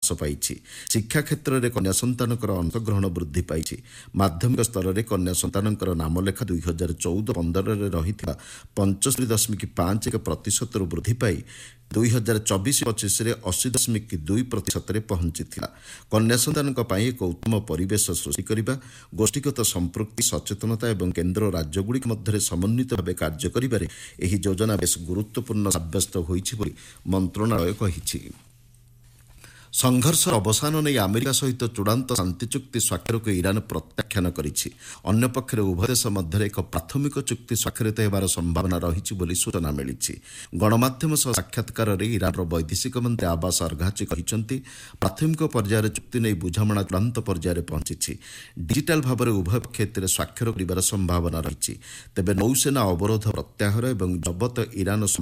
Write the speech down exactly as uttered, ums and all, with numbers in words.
ହ୍ରାସ ପାଇଛି। ଶିକ୍ଷା କ୍ଷେତ୍ରରେ କନ୍ୟା ସନ୍ତାନଙ୍କର ଅଂଶଗ୍ରହଣ ବୃଦ୍ଧି ପାଇଛି। ମାଧ୍ୟମିକ ସ୍ତରରେ କନ୍ୟା ସନ୍ତାନଙ୍କର ନାମଲେଖା ଦୁଇ ହଜାର ଚଉଦ ପନ୍ଦରରେ ରହିଥିବା ପଞ୍ଚସ୍ତରୀ ଦଶମିକ ପାଞ୍ଚ ଏକ ପ୍ରତିଶତରୁ ବୃଦ୍ଧି ପାଇ ଦୁଇ ହଜାର ଚବିଶ ପଚିଶରେ ଅଶୀ ଦଶମିକ ଦୁଇ ପ୍ରତିଶତରେ ପହଞ୍ଚିଥିଲା। କନ୍ୟା ସନ୍ତାନଙ୍କ ପାଇଁ ଏକ ଉତ୍ତମ ପରିବେଶ ସୃଷ୍ଟି କରିବା, ଗୋଷ୍ଠୀଗତ ସମ୍ପୃକ୍ତି, ସଚେତନତା ଏବଂ କେନ୍ଦ୍ର ରାଜ୍ୟଗୁଡ଼ିକ ମଧ୍ୟରେ ସମନ୍ୱିତ ଭାବେ କାର୍ଯ୍ୟ କରିବାରେ ଏହି ଯୋଜନା ବେଶ୍ ଗୁରୁତ୍ୱପୂର୍ଣ୍ଣ ସାବ୍ୟସ୍ତ ହୋଇଛି ବୋଲି ମନ୍ତ୍ରଣାଳୟ କହିଛି। ସଂଘର୍ଷର ଅବସାନ ନେଇ ଆମେରିକା ସହିତ ଚୂଡ଼ାନ୍ତ ଶାନ୍ତି ଚୁକ୍ତି ସ୍ୱାକ୍ଷରକୁ ଇରାନ ପ୍ରତ୍ୟାଖ୍ୟାନ କରିଛି। ଅନ୍ୟପକ୍ଷରେ ଉଭୟ ଦେଶ ମଧ୍ୟରେ ଏକ ପ୍ରାଥମିକ ଚୁକ୍ତି ସ୍ୱାକ୍ଷରିତ ହେବାର ସମ୍ଭାବନା ରହିଛି ବୋଲି ସୂଚନା ମିଳିଛି। ଗଣମାଧ୍ୟମ ସହ ସାକ୍ଷାତକାରରେ ଇରାନର ବୈଦେଶିକ ମନ୍ତ୍ରୀ ଆବାସ ଅର୍ଘାଚି କହିଛନ୍ତି, ପ୍ରାଥମିକ ପର୍ଯ୍ୟାୟରେ ଚୁକ୍ତି ନେଇ ବୁଝାମଣା ଚୂଡ଼ାନ୍ତ ପର୍ଯ୍ୟାୟରେ ପହଞ୍ଚିଛି। ଡିଜିଟାଲ ଭାବରେ ଉଭୟ ପକ୍ଷ ଏଥିରେ ସ୍ୱାକ୍ଷର କରିବାର ସମ୍ଭାବନା ରହିଛି। ତେବେ ନୌସେନା ଅବରୋଧ ପ୍ରତ୍ୟାହାର ଏବଂ ଜବତ ଇରାନ